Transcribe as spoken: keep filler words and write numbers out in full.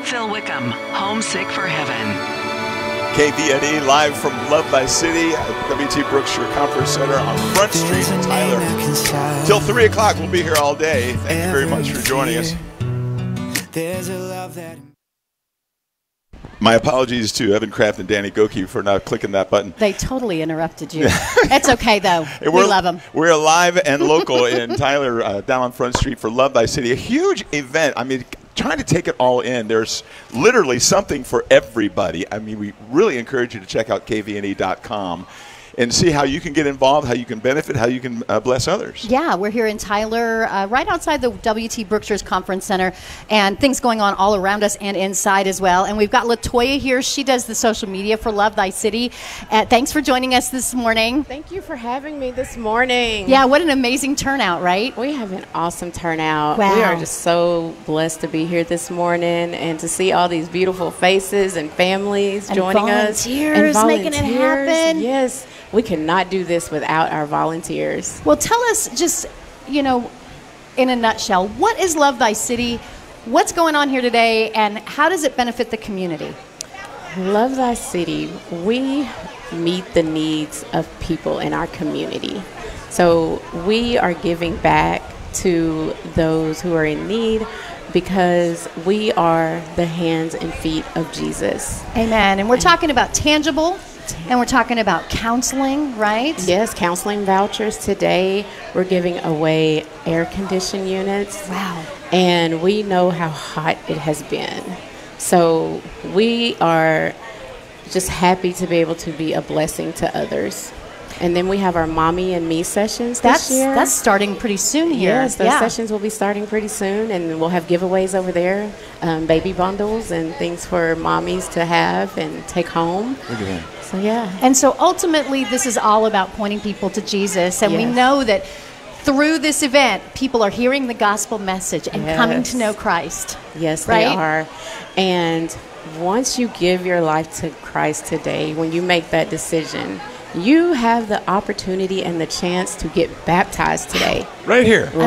Phil Wickham, Homesick for Heaven. K V N E live from Love Thy City at W T Brookshire Conference Center on Front Street in Tyler. Till three o'clock, we'll be here all day. Thank you very much for joining us. There's a love that... My apologies to Evan Kraft and Danny Goki for not clicking that button. They totally interrupted you. It's okay, though. We love them. We're live and local in Tyler, uh, down on Front Street for Love Thy City. A huge event. I mean, trying to take it all in. There's literally something for everybody. I mean, we really encourage you to check out K V N E dot com and see how you can get involved, how you can benefit, how you can uh, bless others. Yeah, we're here in Tyler, uh, right outside the W T Brookshire's Conference Center, and things going on all around us and inside as well. And we've got Latoya here. She does the social media for Love Thy City. Uh, thanks for joining us this morning. Thank you for having me this morning. Yeah, what an amazing turnout, right? We have an awesome turnout. Wow. We are just so blessed to be here this morning and to see all these beautiful faces and families and joining us. And volunteers making it happen. Yes. We cannot do this without our volunteers. Well, tell us just, you know, in a nutshell, what is Love Thy City? What's going on here today, and how does it benefit the community? Love Thy City, we meet the needs of people in our community. So we are giving back to those who are in need because we are the hands and feet of Jesus. Amen. And we're talking about tangible. And we're talking about counseling, right? Yes, counseling vouchers. Today, we're giving away air conditioned units. Wow. And we know how hot it has been. So we are just happy to be able to be a blessing to others. And then we have our Mommy and Me sessions that's, this year. That's starting pretty soon here. Yes, those yeah. sessions will be starting pretty soon, and we'll have giveaways over there, um, baby bundles and things for mommies to have and take home. Look at that. So, yeah. And so ultimately, this is all about pointing people to Jesus. And yes. we know that through this event, people are hearing the gospel message and yes. coming to know Christ. Yes, right? they are. And once you give your life to Christ today, when you make that decision, you have the opportunity and the chance to get baptized today. Right here.